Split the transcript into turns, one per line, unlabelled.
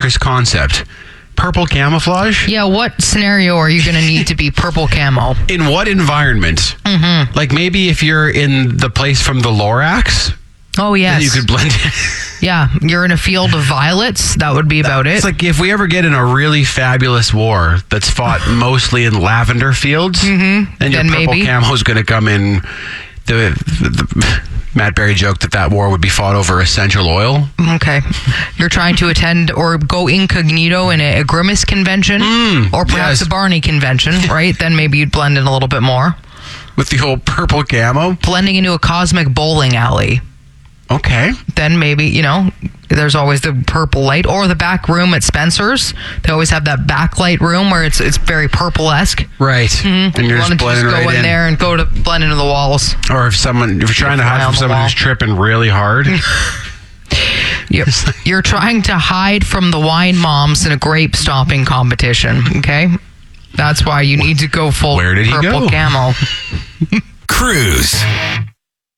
ludicrous concept. Purple camouflage?
Yeah, what scenario are you going to need to be purple camo?
In what environment?
Mm-hmm.
Like maybe if you're in the place from the Lorax,
Oh, yes.
then you could blend in.
Yeah, you're in a field of violets. That would be about it.
It's like if we ever get in a really fabulous war that's fought mostly in lavender fields, then your
Then
purple
maybe.
camo's going to come in. The Matt Berry joke that war would be fought over essential oil.
Okay. You're trying to attend or go incognito in a Grimace convention or perhaps
yes.
a Barney convention, right? Then maybe you'd blend in a little bit more.
With the whole purple camo?
Blending into a cosmic bowling alley.
Okay.
Then maybe, there's always the purple light or the back room at Spencer's. They always have that backlight room where it's very purple-esque.
Right. And you're
You
just
wanted to
blending
just go
right
in there and go to blend into the walls.
Or if you're trying to hide
fly on
from
the
someone
wall.
who's tripping really hard.
You're trying to hide from the wine moms in a grape stomping competition, okay? That's why you need to go full
Where did he
purple
go?
camo.
Cruise.